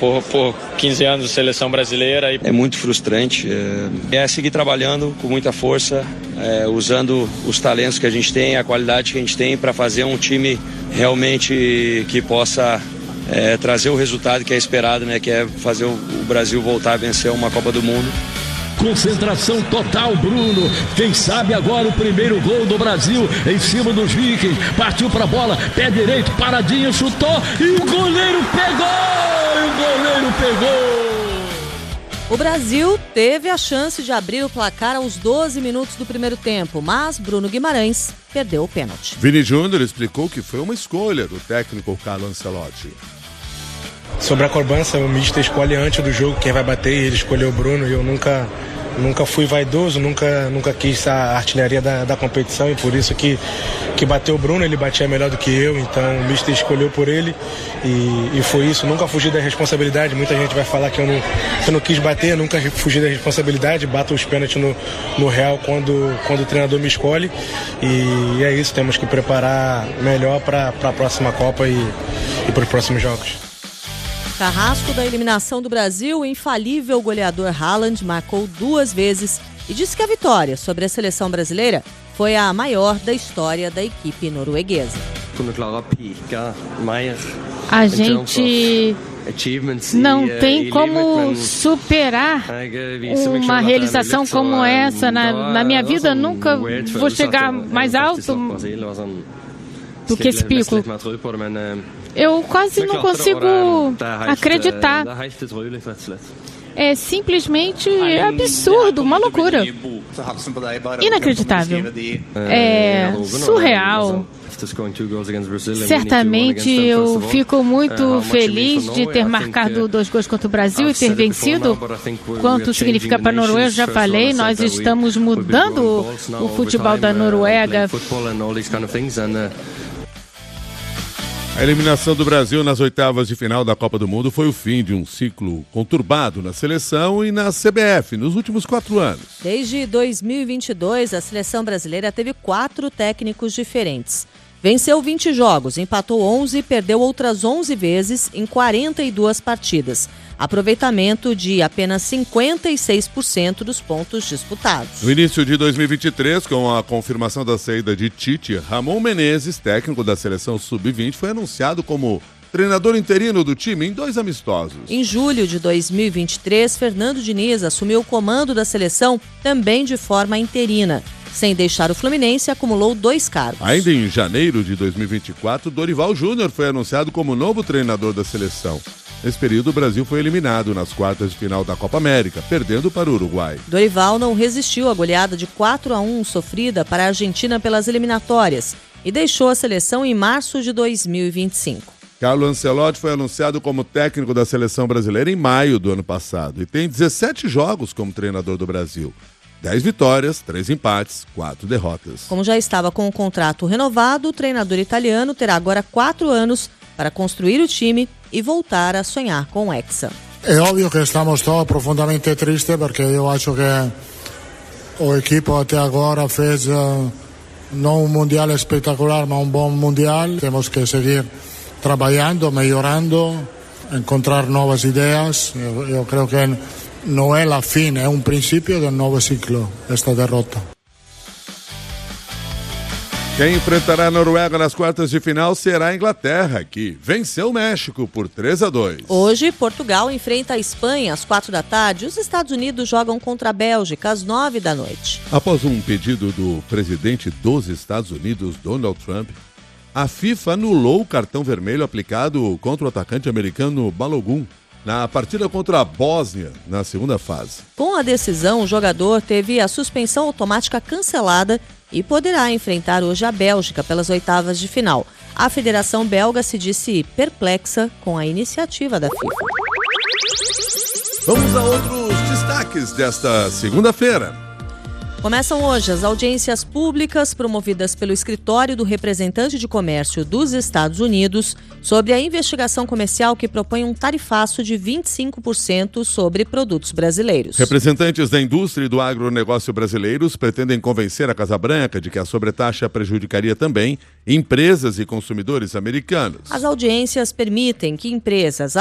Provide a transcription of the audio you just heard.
por 15 anos de seleção brasileira. É muito frustrante, é seguir trabalhando com muita força, usando os talentos que a gente tem, a qualidade que a gente tem para fazer um time realmente que possa trazer o resultado que é esperado, né, que é fazer o Brasil voltar a vencer uma Copa do Mundo. Concentração total, Bruno. Quem sabe agora o primeiro gol do Brasil em cima dos Vikings. Partiu pra bola, pé direito, paradinho, chutou e o goleiro pegou! O Brasil teve a chance de abrir o placar aos 12 minutos do primeiro tempo, mas Bruno Guimarães perdeu o pênalti. Vini Júnior explicou que foi uma escolha do técnico Carlo Ancelotti. Sobre a cobrança, o mister escolhe antes do jogo quem vai bater, e ele escolheu o Bruno, e eu nunca fui vaidoso, nunca quis a artilharia da competição, e por isso que bateu o Bruno. Ele batia melhor do que eu, então o mister escolheu por ele, e foi isso. Nunca fugi da responsabilidade. Muita gente vai falar que eu não quis bater, nunca fugi da responsabilidade, bato os pênaltis no real quando o treinador me escolhe, e é isso. Temos que preparar melhor para a próxima Copa e para os próximos jogos. Carrasco da eliminação do Brasil, o infalível goleador Haaland marcou 2 vezes e disse que a vitória sobre a seleção brasileira foi a maior da história da equipe norueguesa. A gente não tem como superar uma realização como essa. Na minha vida, nunca vou chegar mais alto do que esse pico. Eu quase não consigo acreditar. É simplesmente absurdo, uma loucura. Inacreditável. É surreal. Certamente eu fico muito feliz de ter marcado 2 gols contra o Brasil e ter vencido. Quanto significa para a Noruega, eu já falei. Nós estamos mudando o futebol da Noruega. A eliminação do Brasil nas oitavas de final da Copa do Mundo foi o fim de um ciclo conturbado na seleção e na CBF nos últimos 4 anos. Desde 2022, a seleção brasileira teve 4 técnicos diferentes. Venceu 20 jogos, empatou 11 e perdeu outras 11 vezes em 42 partidas. Aproveitamento de apenas 56% dos pontos disputados. No início de 2023, com a confirmação da saída de Tite, Ramon Menezes, técnico da seleção sub-20, foi anunciado como treinador interino do time em 2 amistosos. Em julho de 2023, Fernando Diniz assumiu o comando da seleção também de forma interina. Sem deixar o Fluminense, acumulou 2 cargos. Ainda em janeiro de 2024, Dorival Júnior foi anunciado como novo treinador da seleção. Nesse período, o Brasil foi eliminado nas quartas de final da Copa América, perdendo para o Uruguai. Dorival não resistiu à goleada de 4-1 sofrida para a Argentina pelas eliminatórias e deixou a seleção em março de 2025. Carlo Ancelotti foi anunciado como técnico da seleção brasileira em maio do ano passado e tem 17 jogos como treinador do Brasil. 10 vitórias, 3 empates, 4 derrotas. Como já estava com o contrato renovado, o treinador italiano terá agora 4 anos para construir o time e voltar a sonhar com o Hexa. É óbvio que estamos todos profundamente tristes porque eu acho que o equipo até agora fez não um mundial espetacular, mas um bom mundial. Temos que seguir trabalhando, melhorando, encontrar novas ideias. Eu creio que não é a fim, é um princípio de um novo ciclo, esta derrota. Quem enfrentará a Noruega nas quartas de final será a Inglaterra, que venceu o México por 3-2. Hoje, Portugal enfrenta a Espanha às 4 da tarde. Os Estados Unidos jogam contra a Bélgica às 9 da noite. Após um pedido do presidente dos Estados Unidos, Donald Trump, a FIFA anulou o cartão vermelho aplicado contra o atacante americano Balogun na partida contra a Bósnia, na segunda fase. Com a decisão, o jogador teve a suspensão automática cancelada e poderá enfrentar hoje a Bélgica pelas oitavas de final. A Federação Belga se disse perplexa com a iniciativa da FIFA. Vamos a outros destaques desta segunda-feira. Começam hoje as audiências públicas promovidas pelo Escritório do Representante de Comércio dos Estados Unidos sobre a investigação comercial que propõe um tarifaço de 25% sobre produtos brasileiros. Representantes da indústria e do agronegócio brasileiros pretendem convencer a Casa Branca de que a sobretaxa prejudicaria também empresas e consumidores americanos. As audiências permitem que empresas